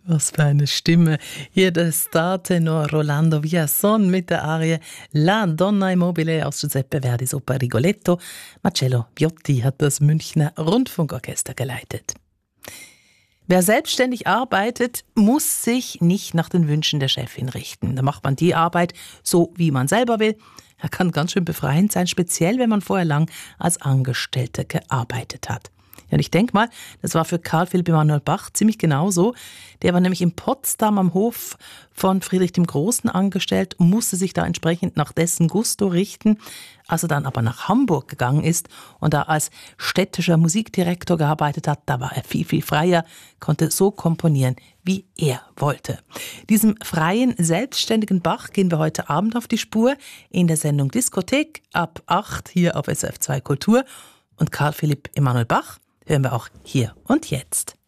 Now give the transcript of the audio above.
Was für eine Stimme. Hier der Startenor Rolando Villazon mit der Arie La Donna Immobile aus Giuseppe Verdis Oper Rigoletto. Marcello Viotti hat das Münchner Rundfunkorchester geleitet. Wer selbstständig arbeitet, muss sich nicht nach den Wünschen der Chefin richten. Da macht man die Arbeit so, wie man selber will. Er kann ganz schön befreiend sein, speziell wenn man vorher lang als Angestellter gearbeitet hat. Ja, und ich denke mal, das war für Karl Philipp Emanuel Bach ziemlich genauso. Der war nämlich in Potsdam am Hof von Friedrich dem Großen angestellt und musste sich da entsprechend nach dessen Gusto richten. Als er dann aber nach Hamburg gegangen ist und da als städtischer Musikdirektor gearbeitet hat, da war er viel, viel freier, konnte so komponieren, wie er wollte. Diesem freien, selbstständigen Bach gehen wir heute Abend auf die Spur in der Sendung Diskothek ab 8 hier auf SRF 2 Kultur. Und Karl Philipp Emanuel Bach hören wir auch hier und jetzt.